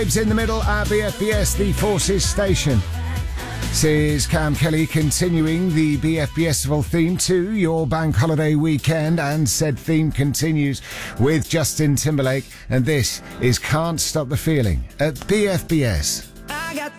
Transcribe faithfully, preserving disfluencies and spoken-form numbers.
In the middle at B F B S, the Forces Station. This is Cam Kelly continuing the B F B S Festival theme to your bank holiday weekend, and said theme continues with Justin Timberlake, and this is Can't Stop the Feeling at B F B S. I got